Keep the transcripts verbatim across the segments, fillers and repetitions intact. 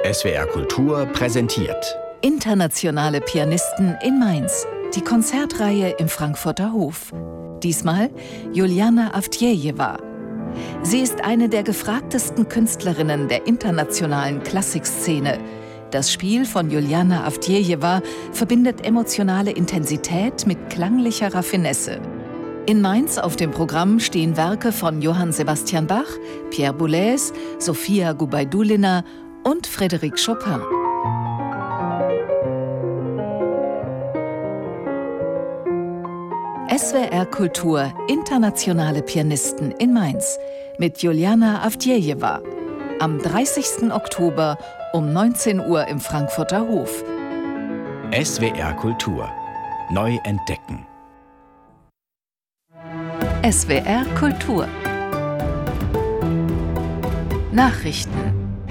S W R Kultur präsentiert Internationale Pianisten in Mainz. Die Konzertreihe im Frankfurter Hof. Diesmal Juliana Avdjejewa. Sie ist eine der gefragtesten Künstlerinnen der internationalen Klassikszene. Das Spiel von Juliana Avdjejewa verbindet emotionale Intensität mit klanglicher Raffinesse. In Mainz auf dem Programm stehen Werke von Johann Sebastian Bach, Pierre Boulez, Sofia Gubaidulina und Frédéric Chopin. S W R Kultur Internationale Pianisten in Mainz mit Juliana Avdjejewa. Am dreißigsten Oktober um neunzehn Uhr im Frankfurter Hof. S W R Kultur. Neu entdecken. S W R Kultur. Nachrichten.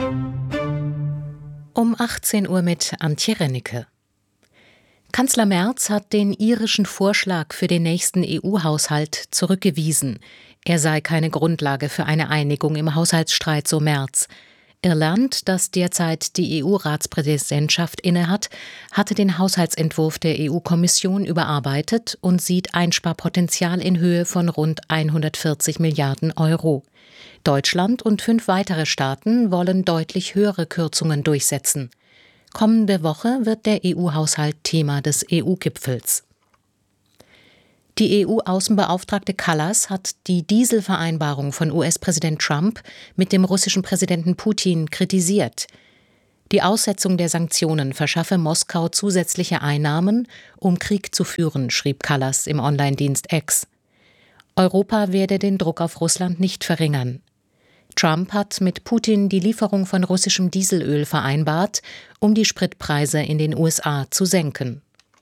Um achtzehn Uhr mit Antje Rennecke. Kanzler Merz hat den irischen Vorschlag für den nächsten E U-Haushalt zurückgewiesen. Er sei keine Grundlage für eine Einigung im Haushaltsstreit, so Merz. Irland, das derzeit die E U-Ratspräsidentschaft innehat, hatte den Haushaltsentwurf der E U-Kommission überarbeitet und sieht Einsparpotenzial in Höhe von rund hundertvierzig Milliarden Euro. Deutschland und fünf weitere Staaten wollen deutlich höhere Kürzungen durchsetzen. Kommende Woche wird der E U-Haushalt Thema des E U-Gipfels. Die E U-Außenbeauftragte Kallas hat die Dieselvereinbarung von U S-Präsident Trump mit dem russischen Präsidenten Putin kritisiert. Die Aussetzung der Sanktionen verschaffe Moskau zusätzliche Einnahmen, um Krieg zu führen, schrieb Kallas im Online-Dienst X. Europa werde den Druck auf Russland nicht verringern. Trump hat mit Putin die Lieferung von russischem Dieselöl vereinbart, um die Spritpreise in den U S A zu senken.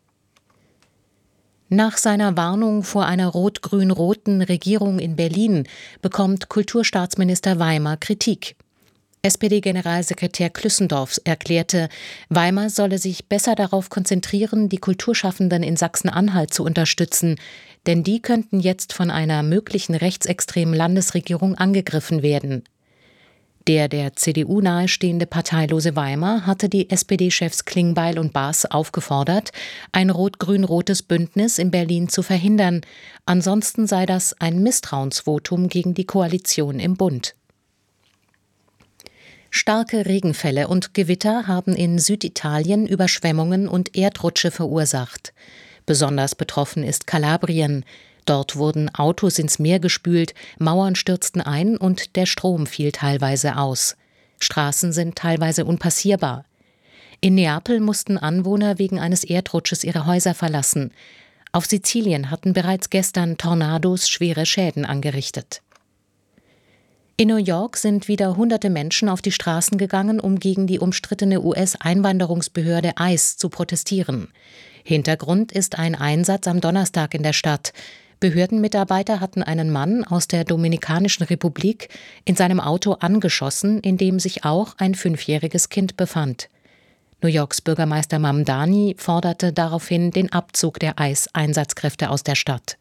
Nach seiner Warnung vor einer rot-grün-roten Regierung in Berlin bekommt Kulturstaatsminister Weimer Kritik. S P D-Generalsekretär Klüssendorf erklärte, Weimer solle sich besser darauf konzentrieren, die Kulturschaffenden in Sachsen-Anhalt zu unterstützen, denn die könnten jetzt von einer möglichen rechtsextremen Landesregierung angegriffen werden. Der der C D U nahestehende parteilose Weimer hatte die S P D-Chefs Klingbeil und Baas aufgefordert, ein rot-grün-rotes Bündnis in Berlin zu verhindern. Ansonsten sei das ein Misstrauensvotum gegen die Koalition im Bund. Starke Regenfälle und Gewitter haben in Süditalien Überschwemmungen und Erdrutsche verursacht. Besonders betroffen ist Kalabrien. Dort wurden Autos ins Meer gespült, Mauern stürzten ein und der Strom fiel teilweise aus. Straßen sind teilweise unpassierbar. In Neapel mussten Anwohner wegen eines Erdrutsches ihre Häuser verlassen. Auf Sizilien hatten bereits gestern Tornados schwere Schäden angerichtet. In New York sind wieder hunderte Menschen auf die Straßen gegangen, um gegen die umstrittene U S-Einwanderungsbehörde ICE zu protestieren. Hintergrund ist ein Einsatz am Donnerstag in der Stadt. Behördenmitarbeiter hatten einen Mann aus der Dominikanischen Republik in seinem Auto angeschossen, in dem sich auch ein fünfjähriges Kind befand. New Yorks Bürgermeister Mamdani forderte daraufhin den Abzug der ICE-Einsatzkräfte aus der Stadt.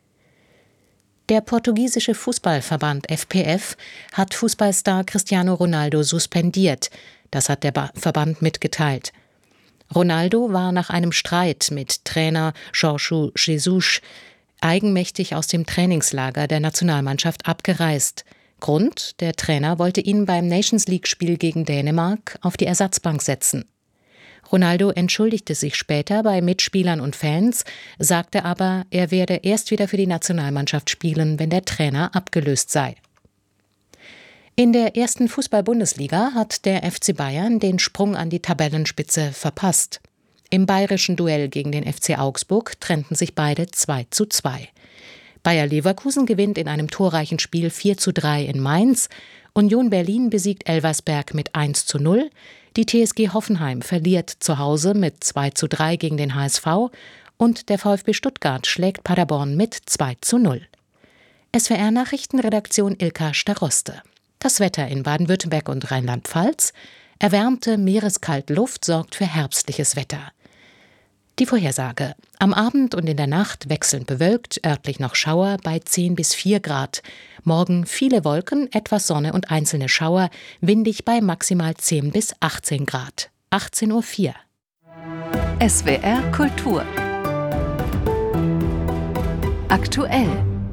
Der portugiesische Fußballverband F P F hat Fußballstar Cristiano Ronaldo suspendiert. Das hat der ba- Verband mitgeteilt. Ronaldo war nach einem Streit mit Trainer Jorge Jesus eigenmächtig aus dem Trainingslager der Nationalmannschaft abgereist. Grund: Der Trainer wollte ihn beim Nations-League-Spiel gegen Dänemark auf die Ersatzbank setzen. Ronaldo entschuldigte sich später bei Mitspielern und Fans, sagte aber, er werde erst wieder für die Nationalmannschaft spielen, wenn der Trainer abgelöst sei. In der ersten Fußball-Bundesliga hat der F C Bayern den Sprung an die Tabellenspitze verpasst. Im bayerischen Duell gegen den F C Augsburg trennten sich beide zwei zu zwei. Bayer Leverkusen gewinnt in einem torreichen Spiel vier zu drei in Mainz. Union Berlin besiegt Elversberg mit eins zu null. Die T S G Hoffenheim verliert zu Hause mit zwei zu drei gegen den H S V. Und der VfB Stuttgart schlägt Paderborn mit zwei zu null. S W R-Nachrichtenredaktion Ilka Staroste. Das Wetter in Baden-Württemberg und Rheinland-Pfalz. Erwärmte, meereskalte Luft sorgt für herbstliches Wetter. Die Vorhersage. Am Abend und in der Nacht wechselnd bewölkt, örtlich noch Schauer bei zehn bis vier Grad. Morgen viele Wolken, etwas Sonne und einzelne Schauer, windig bei maximal zehn bis achtzehn Grad. achtzehn Uhr vier. S W R Kultur. Aktuell.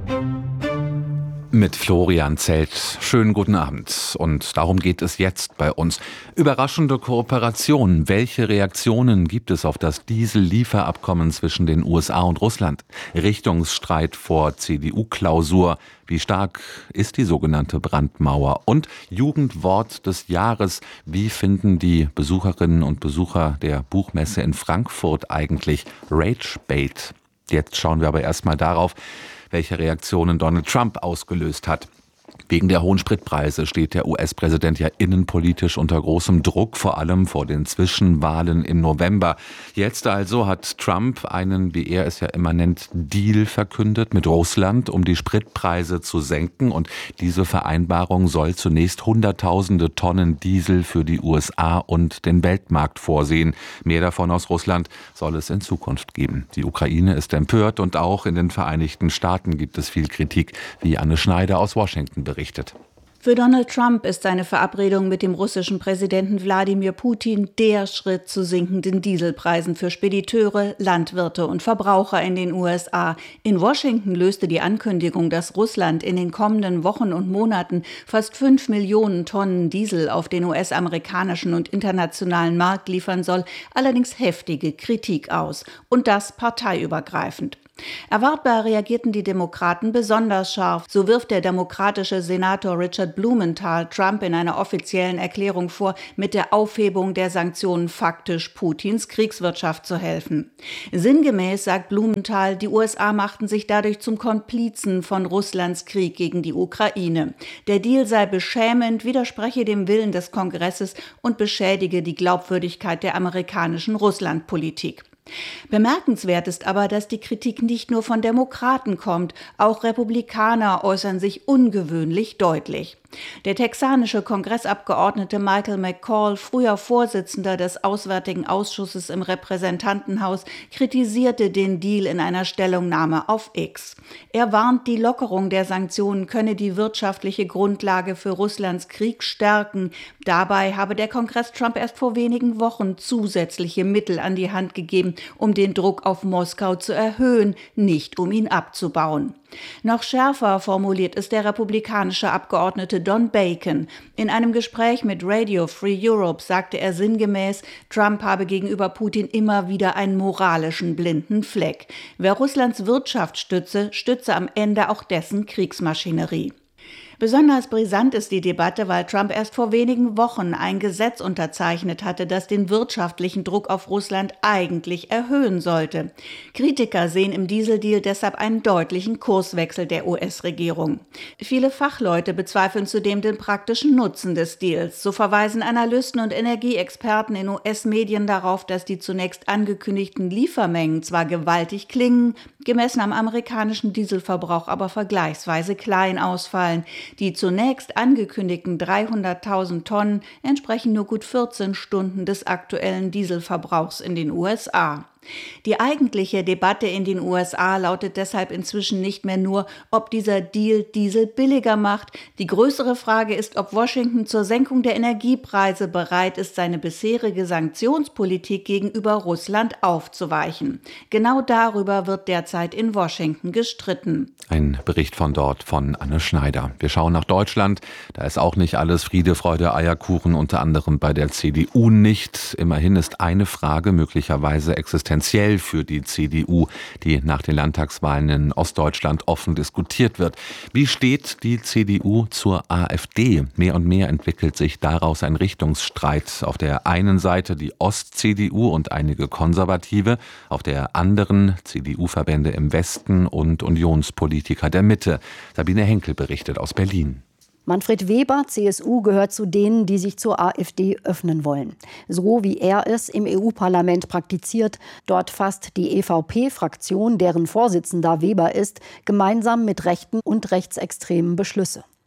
Mit Florian Zelt. Schönen guten Abend. Und darum geht es jetzt bei uns. Überraschende Kooperation. Welche Reaktionen gibt es auf das Diesel-Lieferabkommen zwischen den U S A und Russland? Richtungsstreit vor C D U-Klausur. Wie stark ist die sogenannte Brandmauer? Und Jugendwort des Jahres. Wie finden die Besucherinnen und Besucher der Buchmesse in Frankfurt eigentlich Ragebait? Jetzt schauen wir aber erstmal darauf, welche Reaktionen Donald Trump ausgelöst hat. Wegen der hohen Spritpreise steht der U S-Präsident ja innenpolitisch unter großem Druck, vor allem vor den Zwischenwahlen im November. Jetzt also hat Trump einen, wie er es ja immer nennt, Deal verkündet mit Russland, um die Spritpreise zu senken. Und diese Vereinbarung soll zunächst Hunderttausende Tonnen Diesel für die U S A und den Weltmarkt vorsehen. Mehr davon aus Russland soll es in Zukunft geben. Die Ukraine ist empört und auch in den Vereinigten Staaten gibt es viel Kritik, wie Anne Schneider aus Washington berichtet. Für Donald Trump ist seine Verabredung mit dem russischen Präsidenten Wladimir Putin der Schritt zu sinkenden Dieselpreisen für Spediteure, Landwirte und Verbraucher in den U S A. In Washington löste die Ankündigung, dass Russland in den kommenden Wochen und Monaten fast fünf Millionen Tonnen Diesel auf den U S-amerikanischen und internationalen Markt liefern soll, allerdings heftige Kritik aus. Und das parteiübergreifend. Erwartbar reagierten die Demokraten besonders scharf. So wirft der demokratische Senator Richard Blumenthal Trump in einer offiziellen Erklärung vor, mit der Aufhebung der Sanktionen faktisch Putins Kriegswirtschaft zu helfen. Sinngemäß sagt Blumenthal, die U S A machten sich dadurch zum Komplizen von Russlands Krieg gegen die Ukraine. Der Deal sei beschämend, widerspreche dem Willen des Kongresses und beschädige die Glaubwürdigkeit der amerikanischen Russlandpolitik. Bemerkenswert ist aber, dass die Kritik nicht nur von Demokraten kommt, auch Republikaner äußern sich ungewöhnlich deutlich. Der texanische Kongressabgeordnete Michael McCall, früher Vorsitzender des Auswärtigen Ausschusses im Repräsentantenhaus, kritisierte den Deal in einer Stellungnahme auf X. Er warnt, die Lockerung der Sanktionen könne die wirtschaftliche Grundlage für Russlands Krieg stärken. Dabei habe der Kongress Trump erst vor wenigen Wochen zusätzliche Mittel an die Hand gegeben, um den Druck auf Moskau zu erhöhen, nicht um ihn abzubauen. Noch schärfer formuliert ist der republikanische Abgeordnete Don Bacon. In einem Gespräch mit Radio Free Europe sagte er sinngemäß, Trump habe gegenüber Putin immer wieder einen moralischen blinden Fleck. Wer Russlands Wirtschaft stütze, stütze am Ende auch dessen Kriegsmaschinerie. Besonders brisant ist die Debatte, weil Trump erst vor wenigen Wochen ein Gesetz unterzeichnet hatte, das den wirtschaftlichen Druck auf Russland eigentlich erhöhen sollte. Kritiker sehen im Dieseldeal deshalb einen deutlichen Kurswechsel der U S-Regierung. Viele Fachleute bezweifeln zudem den praktischen Nutzen des Deals. So verweisen Analysten und Energieexperten in U S-Medien darauf, dass die zunächst angekündigten Liefermengen zwar gewaltig klingen, gemessen am amerikanischen Dieselverbrauch aber vergleichsweise klein ausfallen. Die zunächst angekündigten dreihunderttausend Tonnen entsprechen nur gut vierzehn Stunden des aktuellen Dieselverbrauchs in den U S A. Die eigentliche Debatte in den U S A lautet deshalb inzwischen nicht mehr nur, ob dieser Deal Diesel billiger macht. Die größere Frage ist, ob Washington zur Senkung der Energiepreise bereit ist, seine bisherige Sanktionspolitik gegenüber Russland aufzuweichen. Genau darüber wird derzeit in Washington gestritten. Ein Bericht von dort von Anne Schneider. Wir schauen nach Deutschland. Da ist auch nicht alles Friede, Freude, Eierkuchen, unter anderem bei der C D U nicht. Immerhin ist eine Frage möglicherweise existenziell für die C D U, die nach den Landtagswahlen in Ostdeutschland offen diskutiert wird. Wie steht die C D U zur AfD? Mehr und mehr entwickelt sich daraus ein Richtungsstreit. Auf der einen Seite die Ost-C D U und einige Konservative, auf der anderen C D U-Verbände im Westen und Unionspolitiker der Mitte. Sabine Henkel berichtet aus Berlin. Manfred Weber, C S U, gehört zu denen, die sich zur AfD öffnen wollen. So wie er es im E U-Parlament praktiziert. Dort fasst die E V P-Fraktion, deren Vorsitzender Weber ist, gemeinsam mit Rechten und Rechtsextremen Beschlüsse.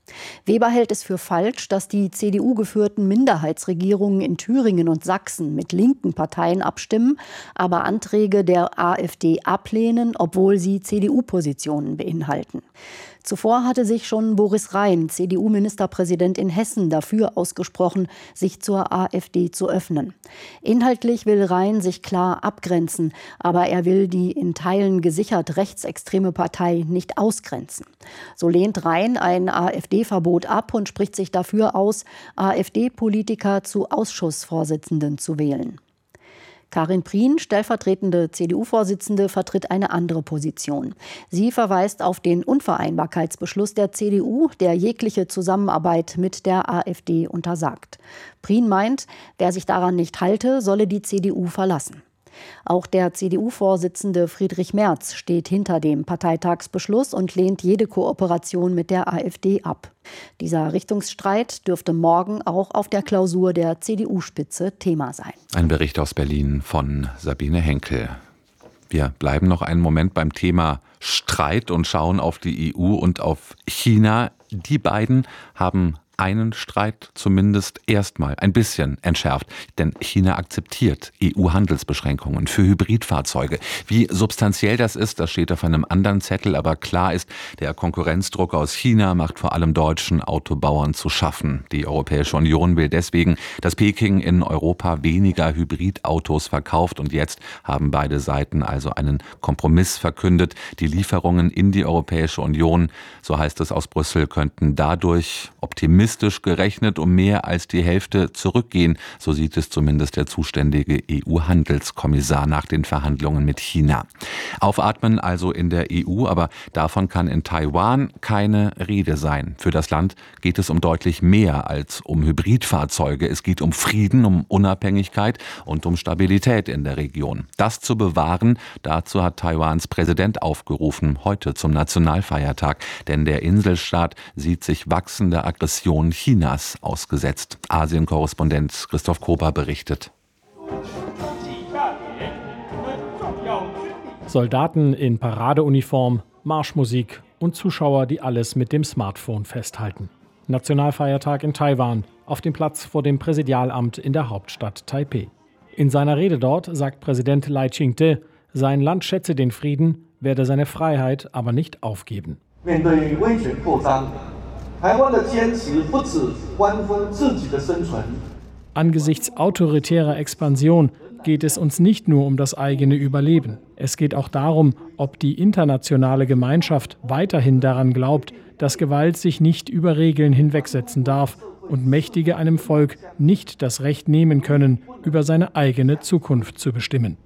Weber hält es für falsch, dass die C D U-geführten Minderheitsregierungen in Thüringen und Sachsen mit linken Parteien abstimmen, aber Anträge der AfD ablehnen, obwohl sie C D U-Positionen beinhalten. Zuvor hatte sich schon Boris Rhein, C D U-Ministerpräsident in Hessen, dafür ausgesprochen, sich zur AfD zu öffnen. Inhaltlich will Rhein sich klar abgrenzen, aber er will die in Teilen gesichert rechtsextreme Partei nicht ausgrenzen. So lehnt Rhein ein AfD-Verbot ab und spricht sich dafür aus, AfD-Politiker zu Ausschussvorsitzenden zu wählen. Karin Prien, stellvertretende C D U-Vorsitzende, vertritt eine andere Position. Sie verweist auf den Unvereinbarkeitsbeschluss der C D U, der jegliche Zusammenarbeit mit der AfD untersagt. Prien meint, wer sich daran nicht halte, solle die C D U verlassen. Auch der C D U-Vorsitzende Friedrich Merz steht hinter dem Parteitagsbeschluss und lehnt jede Kooperation mit der AfD ab. Dieser Richtungsstreit dürfte morgen auch auf der Klausur der C D U-Spitze Thema sein. Ein Bericht aus Berlin von Sabine Henkel. Wir bleiben noch einen Moment beim Thema Streit und schauen auf die E U und auf China. Die beiden haben einen Streit zumindest erstmal ein bisschen entschärft. Denn China akzeptiert E U-Handelsbeschränkungen für Hybridfahrzeuge. Wie substanziell das ist, das steht auf einem anderen Zettel. Aber klar ist, der Konkurrenzdruck aus China macht vor allem deutschen Autobauern zu schaffen. Die Europäische Union will deswegen, dass Peking in Europa weniger Hybridautos verkauft. Und jetzt haben beide Seiten also einen Kompromiss verkündet. Die Lieferungen in die Europäische Union, so heißt es aus Brüssel, könnten dadurch optimistisch gerechnet um mehr als die Hälfte zurückgehen. So sieht es zumindest der zuständige E U-Handelskommissar nach den Verhandlungen mit China. Aufatmen also in der E U, aber davon kann in Taiwan keine Rede sein. Für das Land geht es um deutlich mehr als um Hybridfahrzeuge. Es geht um Frieden, um Unabhängigkeit und um Stabilität in der Region. Das zu bewahren, dazu hat Taiwans Präsident aufgerufen, heute zum Nationalfeiertag. Denn der Inselstaat sieht sich wachsender Aggression Chinas ausgesetzt. Asien-Korrespondent Christoph Kober berichtet. Soldaten in Paradeuniform, Marschmusik und Zuschauer, die alles mit dem Smartphone festhalten. Nationalfeiertag in Taiwan, auf dem Platz vor dem Präsidialamt in der Hauptstadt Taipeh. In seiner Rede dort sagt Präsident Lai Ching-te, sein Land schätze den Frieden, werde seine Freiheit aber nicht aufgeben. Angesichts autoritärer Expansion geht es uns nicht nur um das eigene Überleben. Es geht auch darum, ob die internationale Gemeinschaft weiterhin daran glaubt, dass Gewalt sich nicht über Regeln hinwegsetzen darf und Mächtige einem Volk nicht das Recht nehmen können, über seine eigene Zukunft zu bestimmen.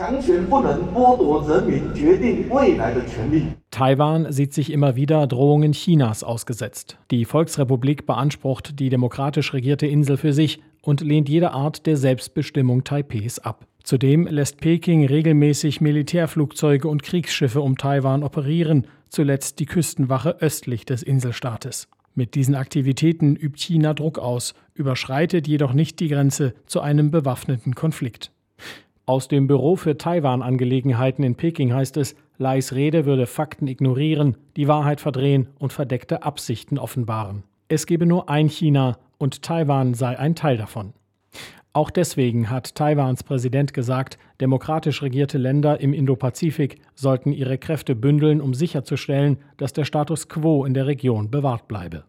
Taiwan sieht sich immer wieder Drohungen Chinas ausgesetzt. Die Volksrepublik beansprucht die demokratisch regierte Insel für sich und lehnt jede Art der Selbstbestimmung Taipehs ab. Zudem lässt Peking regelmäßig Militärflugzeuge und Kriegsschiffe um Taiwan operieren, zuletzt die Küstenwache östlich des Inselstaates. Mit diesen Aktivitäten übt China Druck aus, überschreitet jedoch nicht die Grenze zu einem bewaffneten Konflikt. Aus dem Büro für Taiwan-Angelegenheiten in Peking heißt es, Lais Rede würde Fakten ignorieren, die Wahrheit verdrehen und verdeckte Absichten offenbaren. Es gebe nur ein China und Taiwan sei ein Teil davon. Auch deswegen hat Taiwans Präsident gesagt, demokratisch regierte Länder im Indopazifik sollten ihre Kräfte bündeln, um sicherzustellen, dass der Status quo in der Region bewahrt bleibe.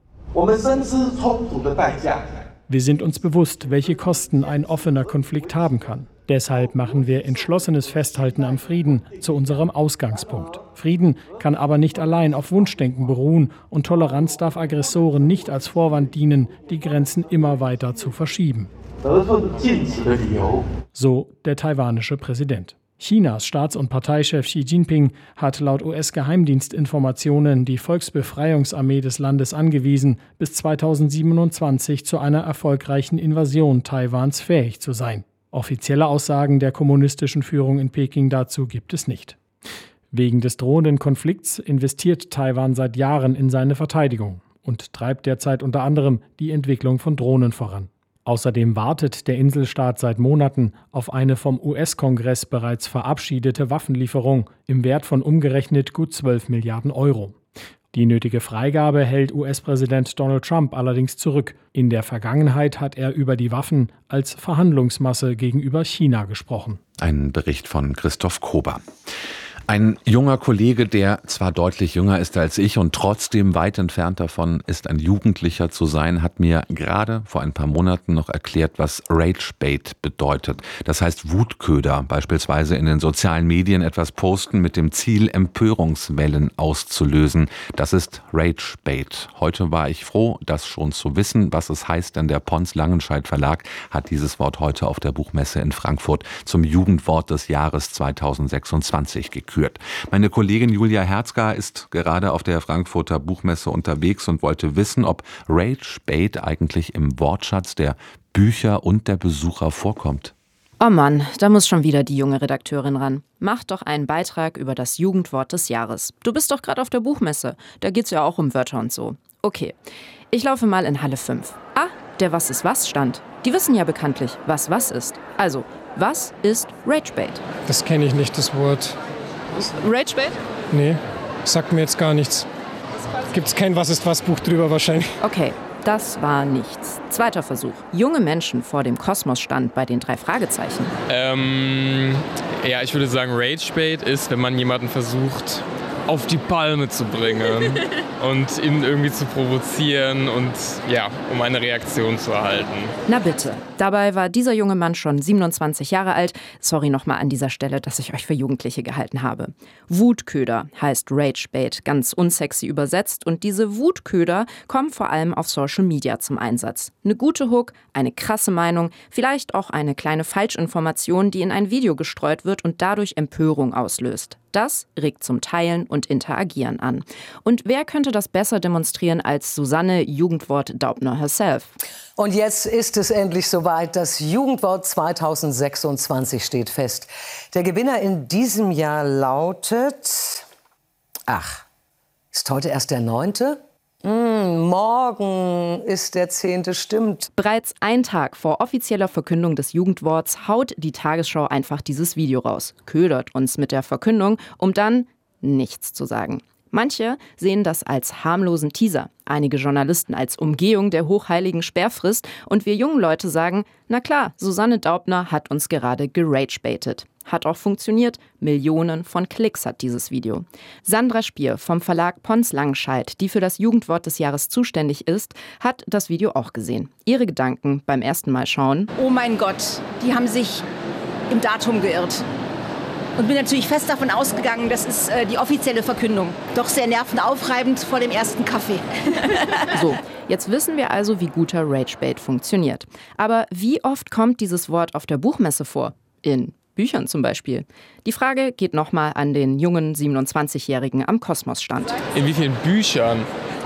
Wir sind uns bewusst, welche Kosten ein offener Konflikt haben kann. Deshalb machen wir entschlossenes Festhalten am Frieden zu unserem Ausgangspunkt. Frieden kann aber nicht allein auf Wunschdenken beruhen und Toleranz darf Aggressoren nicht als Vorwand dienen, die Grenzen immer weiter zu verschieben. So der taiwanische Präsident. Chinas Staats- und Parteichef Xi Jinping hat laut U S-Geheimdienstinformationen die Volksbefreiungsarmee des Landes angewiesen, bis zweitausendsiebenundzwanzig zu einer erfolgreichen Invasion Taiwans fähig zu sein. Offizielle Aussagen der kommunistischen Führung in Peking dazu gibt es nicht. Wegen des drohenden Konflikts investiert Taiwan seit Jahren in seine Verteidigung und treibt derzeit unter anderem die Entwicklung von Drohnen voran. Außerdem wartet der Inselstaat seit Monaten auf eine vom U S-Kongress bereits verabschiedete Waffenlieferung im Wert von umgerechnet gut zwölf Milliarden Euro. Die nötige Freigabe hält U S-Präsident Donald Trump allerdings zurück. In der Vergangenheit hat er über die Waffen als Verhandlungsmasse gegenüber China gesprochen. Ein Bericht von Christoph Kober. Ein junger Kollege, der zwar deutlich jünger ist als ich und trotzdem weit entfernt davon ist, ein Jugendlicher zu sein, hat mir gerade vor ein paar Monaten noch erklärt, was Ragebait bedeutet. Das heißt Wutköder, beispielsweise in den sozialen Medien etwas posten mit dem Ziel, Empörungswellen auszulösen. Das ist Ragebait. Heute war ich froh, das schon zu wissen, was es heißt, denn der Pons Langenscheidt Verlag hat dieses Wort heute auf der Buchmesse in Frankfurt zum Jugendwort des Jahres zweitausendsechsundzwanzig gekürt. Meine Kollegin Julia Herzgar ist gerade auf der Frankfurter Buchmesse unterwegs und wollte wissen, ob Ragebait eigentlich im Wortschatz der Bücher und der Besucher vorkommt. Oh Mann, da muss schon wieder die junge Redakteurin ran. Mach doch einen Beitrag über das Jugendwort des Jahres. Du bist doch gerade auf der Buchmesse. Da geht's ja auch um Wörter und so. Okay, ich laufe mal in Halle fünf. Ah, der Was ist was stand. Die wissen ja bekanntlich, was was ist. Also, was ist Ragebait? Das kenne ich nicht, das Wort. Ragebait? Nee, sagt mir jetzt gar nichts. Gibt's kein Was-ist-was-Buch drüber wahrscheinlich. Okay, das war nichts. Zweiter Versuch. Junge Menschen vor dem Kosmosstand bei den drei Fragezeichen. Ähm, ja, ich würde sagen, Ragebait ist, wenn man jemanden versucht, auf die Palme zu bringen und ihn irgendwie zu provozieren und ja, um eine Reaktion zu erhalten. Na bitte. Dabei war dieser junge Mann schon siebenundzwanzig Jahre alt. Sorry nochmal an dieser Stelle, dass ich euch für Jugendliche gehalten habe. Wutköder heißt Ragebait, ganz unsexy übersetzt. Und diese Wutköder kommen vor allem auf Social Media zum Einsatz. Eine gute Hook, eine krasse Meinung, vielleicht auch eine kleine Falschinformation, die in ein Video gestreut wird und dadurch Empörung auslöst. Das regt zum Teilen und Interagieren an. Und wer könnte das besser demonstrieren als Susanne Jugendwort Daubner herself? Und jetzt ist es endlich soweit. Das Jugendwort zweitausendsechsundzwanzig steht fest. Der Gewinner in diesem Jahr lautet... Ach, ist heute erst der neunte? Hm, morgen ist der zehnte, stimmt. Bereits ein Tag vor offizieller Verkündung des Jugendworts haut die Tagesschau einfach dieses Video raus, ködert uns mit der Verkündung, um dann nichts zu sagen. Manche sehen das als harmlosen Teaser, einige Journalisten als Umgehung der hochheiligen Sperrfrist und wir jungen Leute sagen, na klar, Susanne Daubner hat uns gerade geragebaitet. Hat auch funktioniert, Millionen von Klicks hat dieses Video. Sandra Spier vom Verlag Pons Langenscheidt, die für das Jugendwort des Jahres zuständig ist, hat das Video auch gesehen. Ihre Gedanken beim ersten Mal schauen: Oh mein Gott, die haben sich im Datum geirrt. Und bin natürlich fest davon ausgegangen, das ist äh, die offizielle Verkündung. Doch sehr nervenaufreibend vor dem ersten Kaffee. So, jetzt wissen wir also, wie guter Ragebait funktioniert. Aber wie oft kommt dieses Wort auf der Buchmesse vor? In Büchern zum Beispiel. Die Frage geht nochmal an den jungen siebenundzwanzigjährigen am Kosmosstand. In wie vielen Büchern?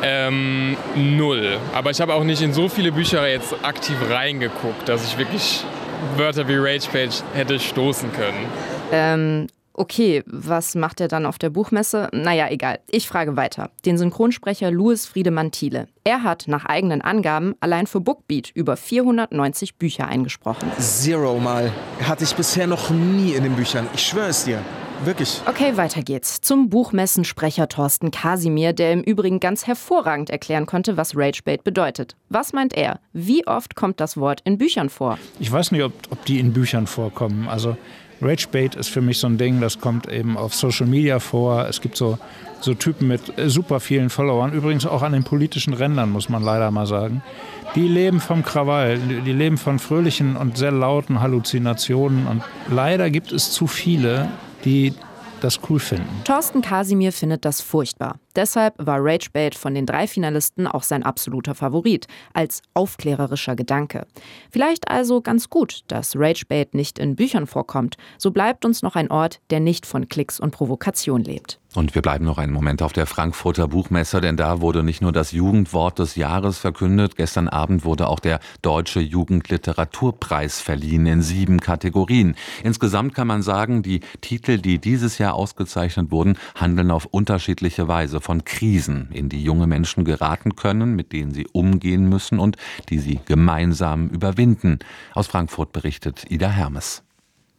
Ähm, null. Aber ich habe auch nicht in so viele Bücher jetzt aktiv reingeguckt, dass ich wirklich Wörter wie Ragebait hätte stoßen können. Ähm, okay, was macht er dann auf der Buchmesse? Naja, egal. Ich frage weiter. Den Synchronsprecher Louis Friedemann Thiele. Er hat nach eigenen Angaben allein für Bookbeat über vierhundertneunzig Bücher eingesprochen. Zero Mal. Hatte ich bisher noch nie in den Büchern. Ich schwöre es dir. Wirklich. Okay, weiter geht's. Zum Buchmessensprecher Thorsten Kasimir, der im Übrigen ganz hervorragend erklären konnte, was Ragebait bedeutet. Was meint er? Wie oft kommt das Wort in Büchern vor? Ich weiß nicht, ob, ob die in Büchern vorkommen. Also Ragebait ist für mich so ein Ding, das kommt eben auf Social Media vor. Es gibt so, so Typen mit super vielen Followern, übrigens auch an den politischen Rändern, muss man leider mal sagen. Die leben vom Krawall, die leben von fröhlichen und sehr lauten Halluzinationen. Und leider gibt es zu viele, die das cool finden. Thorsten Kasimir findet das furchtbar. Deshalb war Ragebait von den drei Finalisten auch sein absoluter Favorit, als aufklärerischer Gedanke. Vielleicht also ganz gut, dass Ragebait nicht in Büchern vorkommt. So bleibt uns noch ein Ort, der nicht von Klicks und Provokation lebt. Und wir bleiben noch einen Moment auf der Frankfurter Buchmesse, denn da wurde nicht nur das Jugendwort des Jahres verkündet, gestern Abend wurde auch der Deutsche Jugendliteraturpreis verliehen in sieben Kategorien. Insgesamt kann man sagen, die Titel, die dieses Jahr ausgezeichnet wurden, handeln auf unterschiedliche Weise von Krisen, in die junge Menschen geraten können, mit denen sie umgehen müssen und die sie gemeinsam überwinden. Aus Frankfurt berichtet Ida Hermes.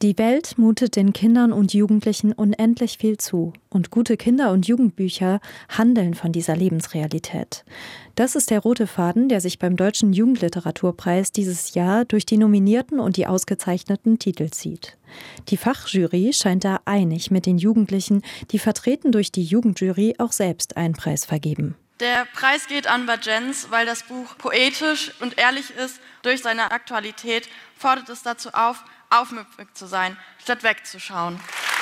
Die Welt mutet den Kindern und Jugendlichen unendlich viel zu. Und gute Kinder- und Jugendbücher handeln von dieser Lebensrealität. Das ist der rote Faden, der sich beim Deutschen Jugendliteraturpreis dieses Jahr durch die nominierten und die ausgezeichneten Titel zieht. Die Fachjury scheint da einig mit den Jugendlichen, die vertreten durch die Jugendjury auch selbst einen Preis vergeben. Der Preis geht an Bajenz, weil das Buch poetisch und ehrlich ist. Durch seine Aktualität fordert es dazu auf, aufmüpfig zu sein, statt wegzuschauen.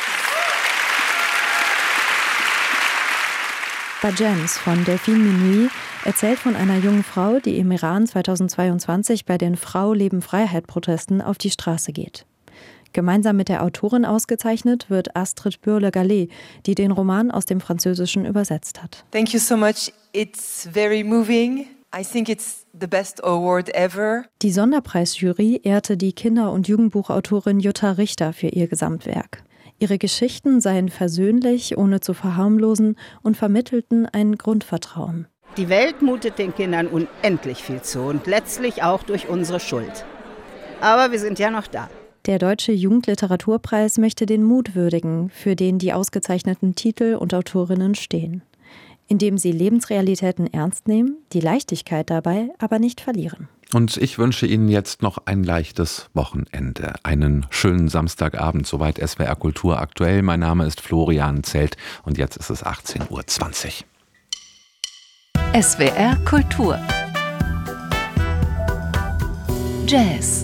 Bajenz von Delphine Minuit erzählt von einer jungen Frau, die im Iran zweitausendzweiundzwanzig bei den Frau-Leben-Freiheit-Protesten auf die Straße geht. Gemeinsam mit der Autorin ausgezeichnet wird Astrid Bürle-Gallet, die den Roman aus dem Französischen übersetzt hat. Thank you so much. It's very moving. I think it's the best award ever. Die Sonderpreisjury ehrte die Kinder- und Jugendbuchautorin Jutta Richter für ihr Gesamtwerk. Ihre Geschichten seien versöhnlich, ohne zu verharmlosen und vermittelten ein Grundvertrauen. Die Welt mutet den Kindern unendlich viel zu und letztlich auch durch unsere Schuld. Aber wir sind ja noch da. Der Deutsche Jugendliteraturpreis möchte den Mut würdigen, für den die ausgezeichneten Titel und Autorinnen stehen. Indem sie Lebensrealitäten ernst nehmen, die Leichtigkeit dabei aber nicht verlieren. Und ich wünsche Ihnen jetzt noch ein leichtes Wochenende. Einen schönen Samstagabend, soweit S W R Kultur aktuell. Mein Name ist Florian Zelt und jetzt ist es achtzehn Uhr zwanzig. S W R Kultur Jazz.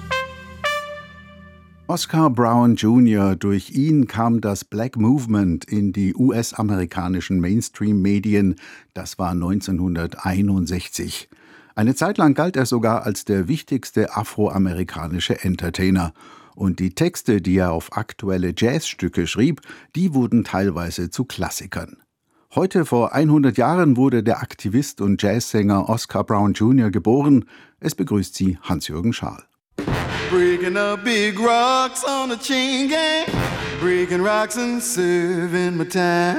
Oscar Brown Junior Durch ihn kam das Black Movement in die U S-amerikanischen Mainstream-Medien. Das war neunzehnhunderteinundsechzig. Eine Zeit lang galt er sogar als der wichtigste afroamerikanische Entertainer. Und die Texte, die er auf aktuelle Jazzstücke schrieb, die wurden teilweise zu Klassikern. Heute vor hundert Jahren wurde der Aktivist und Jazzsänger Oscar Brown Junior geboren. Es begrüßt Sie Hans-Jürgen Schaal. Breaking up big rocks on a chain gang, breaking rocks and serving my time.